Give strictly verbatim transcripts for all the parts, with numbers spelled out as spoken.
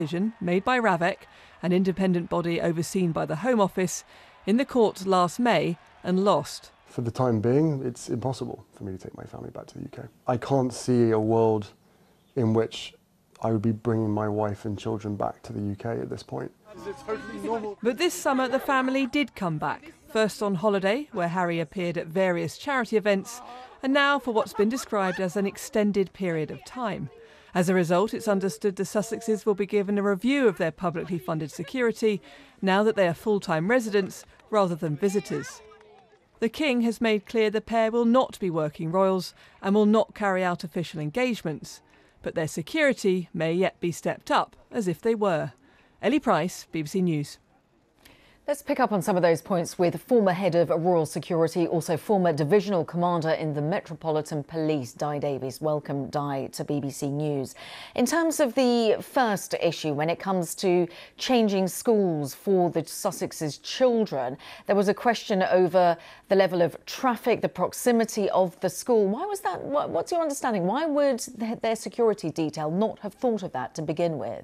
decision made by RAVEC, an independent body overseen by the Home Office, in the court last May and lost. For the time being, it's impossible for me to take my family back to the U K. I can't see a world in which I would be bringing my wife and children back to the U K at this point. But this summer the family did come back, first on holiday, where Harry appeared at various charity events, and now for what's been described as an extended period of time. As a result, it's understood the Sussexes will be given a review of their publicly funded security now that they are full-time residents rather than visitors. The King has made clear the pair will not be working royals and will not carry out official engagements, but their security may yet be stepped up as if they were. Ellie Price, B B C News. Let's pick up on some of those points with former head of Royal Security, also former divisional commander in the Metropolitan Police, Di Davies. Welcome, Di, to B B C News. In terms of the first issue, when it comes to changing schools for the Sussex's children, there was a question over the level of traffic, the proximity of the school. Why was that? What's your understanding? Why would their security detail not have thought of that to begin with?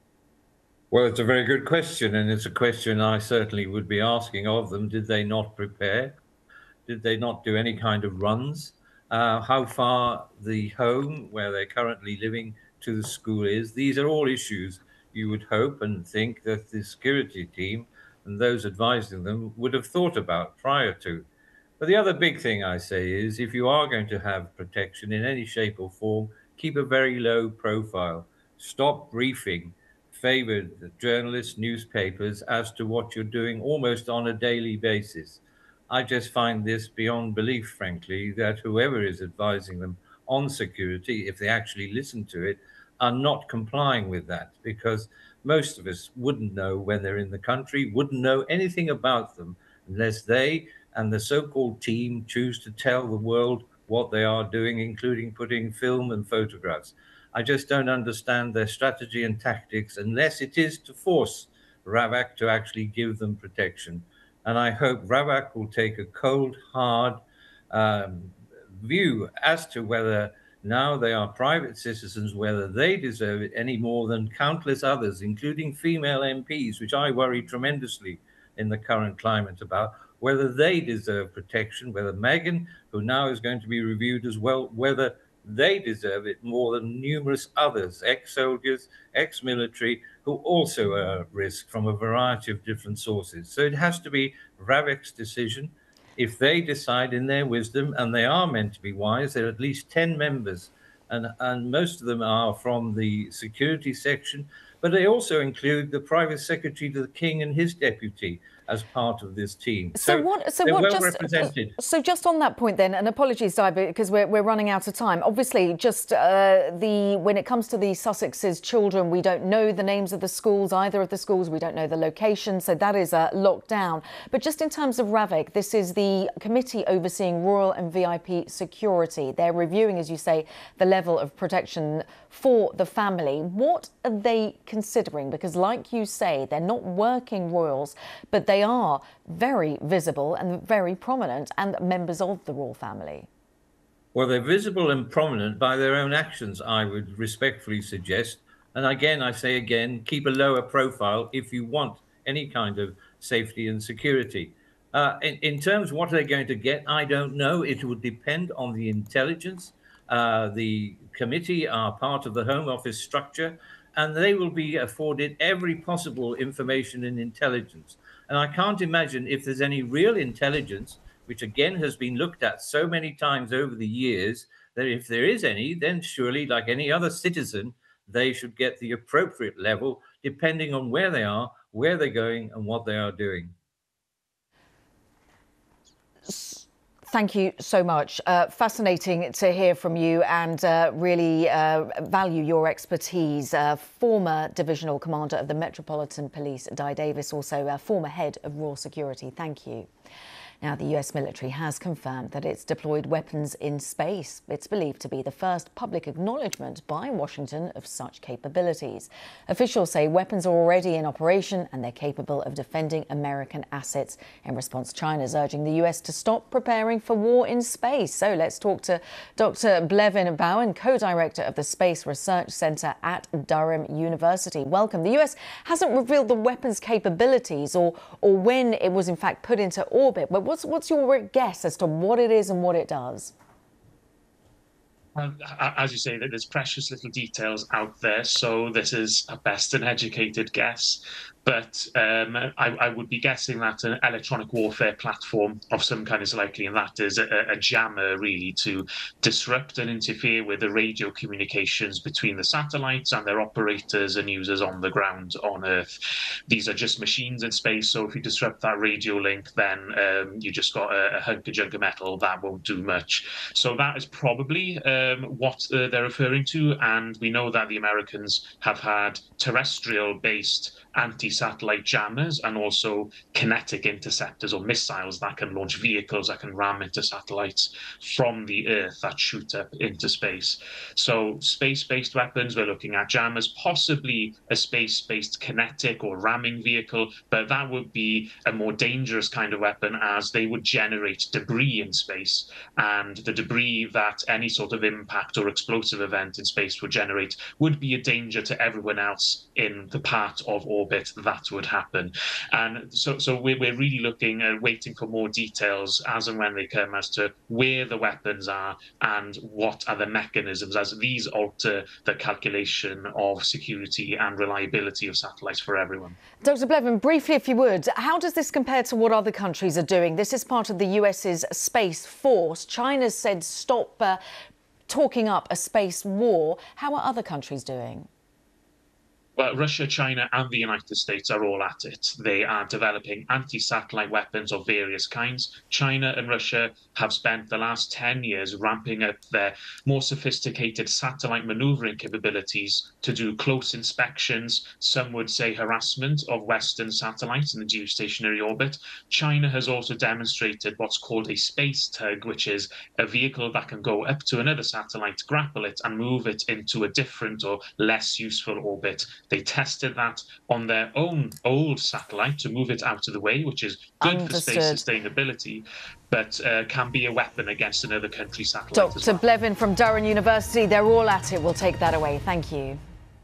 Well, it's a very good question, and it's a question I certainly would be asking of them. Did they not prepare? Did they not do any kind of runs? Uh, how far the home where they're currently living to the school is? These are all issues you would hope and think that the security team and those advising them would have thought about prior to. But the other big thing I say is, if you are going to have protection in any shape or form, keep a very low profile. Stop briefing favoured journalists, newspapers as to what you're doing almost on a daily basis. I just find this beyond belief, frankly, that whoever is advising them on security, if they actually listen to it, are not complying with that, because most of us wouldn't know when they're in the country, wouldn't know anything about them unless they and the so-called team choose to tell the world what they are doing, including putting film and photographs. I just don't understand their strategy and tactics unless it is to force RAVEC to actually give them protection. And I hope RAVEC will take a cold, hard um, view as to whether now they are private citizens, whether they deserve it any more than countless others, including female M Ps, which I worry tremendously in the current climate about, whether they deserve protection, whether Meghan, who now is going to be reviewed as well, whether they deserve it more than numerous others, ex-soldiers, ex-military, who also are at risk from a variety of different sources. So it has to be RAVEC's decision. If they decide in their wisdom, and they are meant to be wise, there are at least ten members, and, and most of them are from the security section, but they also include the private secretary to the King and his deputy as part of this team. So, so what? So they're what? well Just, represented. So just on that point, then, and apologies, Di, because we're we're running out of time. Obviously, just uh, the when it comes to the Sussex's children, we don't know the names of the schools, either of the schools. We don't know the location, so that is uh, locked down. But just in terms of RAVEC, this is the committee overseeing royal and V I P security. They're reviewing, as you say, the level of protection for the family. What are they considering? Because, like you say, they're not working royals, but they are very visible and very prominent and members of the royal family. Well, they're visible and prominent by their own actions, I would respectfully suggest. And again, I say again, keep a lower profile if you want any kind of safety and security. Uh, in, in terms of what they're going to get, I don't know. It would depend on the intelligence. Uh, the committee are part of the Home Office structure, and they will be afforded every possible information and intelligence. And I can't imagine if there's any real intelligence, which again has been looked at so many times over the years, that if there is any, then surely, like any other citizen, they should get the appropriate level, depending on where they are, where they're going, and what they are doing. Thank you so much. Uh, fascinating to hear from you, and uh, really uh, value your expertise. Uh, former Divisional Commander of the Metropolitan Police, Di Davies, also uh, former Head of Royal Security. Thank you. Now, the U S military has confirmed that it's deployed weapons in space. It's believed to be the first public acknowledgement by Washington of such capabilities. Officials say weapons are already in operation and they're capable of defending American assets. In response, China's urging the U S to stop preparing for war in space. So let's talk to Doctor Blevin Bowen, co-director of the Space Research Centre at Durham University. Welcome. The U S hasn't revealed the weapons capabilities or, or when it was in fact put into orbit, but what's, what's your guess as to what it is and what it does? Um, as you say, that there's precious little details out there, so this is a best an educated guess. But um, I, I would be guessing that an electronic warfare platform of some kind is likely, and that is a, a jammer, really, to disrupt and interfere with the radio communications between the satellites and their operators and users on the ground on Earth. These are just machines in space, so if you disrupt that radio link, then um, you just got a, a hunk of junk of metal that won't do much. So that is probably um, what uh, they're referring to, and we know that the Americans have had terrestrial-based anti-satellite jammers and also kinetic interceptors or missiles that can launch vehicles that can ram into satellites from the Earth that shoot up into space. So space-based weapons, we're looking at jammers, possibly a space-based kinetic or ramming vehicle, but that would be a more dangerous kind of weapon as they would generate debris in space. And the debris that any sort of impact or explosive event in space would generate would be a danger to everyone else in the part of orbit that would happen. And so, so we're, we're really looking and waiting for more details as and when they come as to where the weapons are and what are the mechanisms, as these alter the calculation of security and reliability of satellites for everyone. Doctor Blevin, briefly, if you would, how does this compare to what other countries are doing? This is part of the US's Space Force. China's said stop uh, talking up a space war. How are other countries doing? Well, Russia, China and the United States are all at it. They are developing anti-satellite weapons of various kinds. China and Russia have spent the last ten years ramping up their more sophisticated satellite maneuvering capabilities to do close inspections, some would say harassment of Western satellites in the geostationary orbit. China has also demonstrated what's called a space tug, which is a vehicle that can go up to another satellite, grapple it and move it into a different or less useful orbit. They tested that on their own old satellite to move it out of the way, which is good Understood. for space sustainability, but uh, can be a weapon against another country's satellite. Doctor as well. Blevin from Durham University, they're all at it. We'll take that away. Thank you.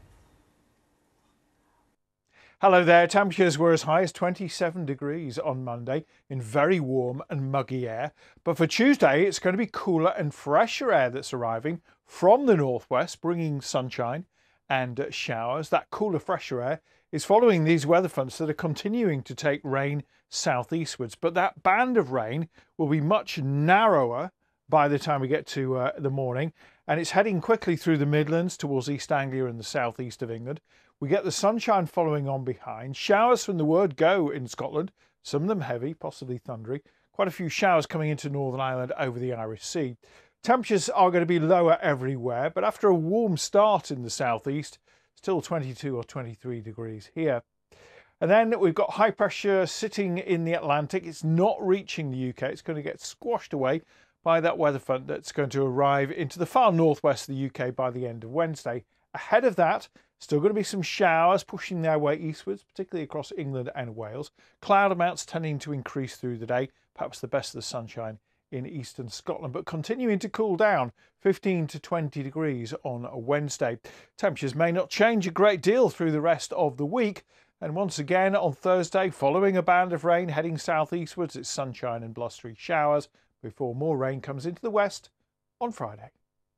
Hello there. Temperatures were as high as twenty-seven degrees on Monday in very warm and muggy air. But for Tuesday, it's going to be cooler and fresher air that's arriving from the northwest, bringing sunshine and showers. That cooler, fresher air is following these weather fronts that are continuing to take rain southeastwards. But that band of rain will be much narrower by the time we get to uh, the morning, and it's heading quickly through the Midlands towards East Anglia and the southeast of England. We get the sunshine following on behind. Showers from the word go in Scotland, some of them heavy, possibly thundery. Quite a few showers coming into Northern Ireland over the Irish Sea. Temperatures are going to be lower everywhere, but after a warm start in the southeast, still twenty-two or twenty-three degrees here. And then we've got high pressure sitting in the Atlantic. It's not reaching the U K. It's going to get squashed away by that weather front that's going to arrive into the far northwest of the U K by the end of Wednesday. Ahead of that, still going to be some showers pushing their way eastwards, particularly across England and Wales. Cloud amounts tending to increase through the day, perhaps the best of the sunshine in eastern Scotland, but continuing to cool down, fifteen to twenty degrees on a Wednesday. Temperatures may not change a great deal through the rest of the week. And once again on Thursday, following a band of rain heading southeastwards, it's sunshine and blustery showers before more rain comes into the west on Friday.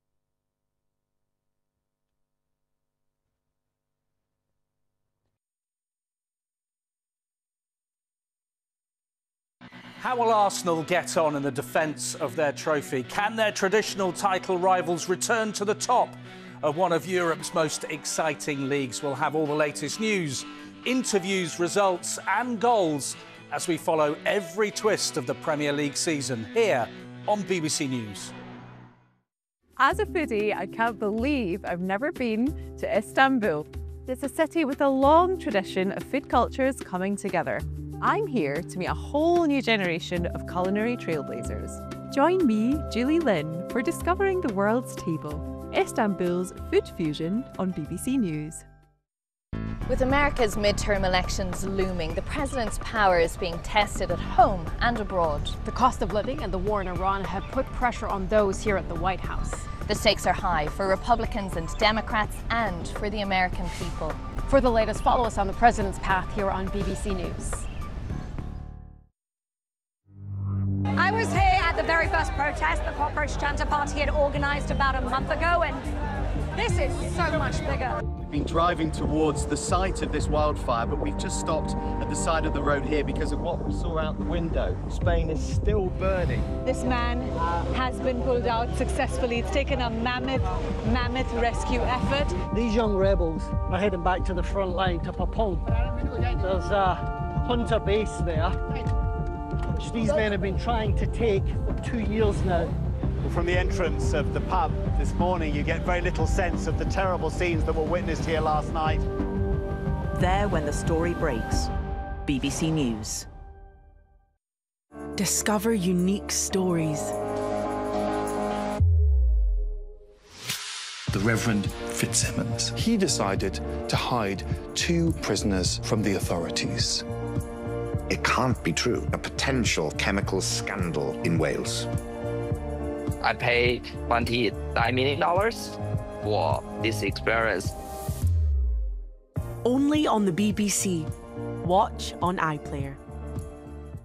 How will Arsenal get on in the defence of their trophy? Can their traditional title rivals return to the top of one of Europe's most exciting leagues? We'll have all the latest news, interviews, results and goals as we follow every twist of the Premier League season here on B B C News. As a foodie, I can't believe I've never been to Istanbul. It's a city with a long tradition of food cultures coming together. I'm here to meet a whole new generation of culinary trailblazers. Join me, Julie Lynn, for Discovering the World's Table, Istanbul's food fusion on B B C News. With America's midterm elections looming, the president's power is being tested at home and abroad. The cost of living and the war in Iran have put pressure on those here at the White House. The stakes are high for Republicans and Democrats and for the American people. For the latest, follow us on the president's path here on B B C News. I was here at the very first protest the Cockroach Janta Party had organised about a month ago, and this is so much bigger. We've been driving towards the site of this wildfire, but we've just stopped at the side of the road here because of what we saw out the window. Spain is still burning. This man has been pulled out successfully. It's taken a mammoth, mammoth rescue effort. These young rebels are heading back to the front line to Papon. There's a Hunter base there, which these men have been trying to take for two years now. From the entrance of the pub this morning, you get very little sense of the terrible scenes that were witnessed here last night. There when the story breaks. B B C News. Discover unique stories. The Reverend Fitzsimmons. He decided to hide two prisoners from the authorities. It can't be true. A potential chemical scandal in Wales. I paid twenty-nine million dollars for this experience. Only on the B B C. Watch on iPlayer.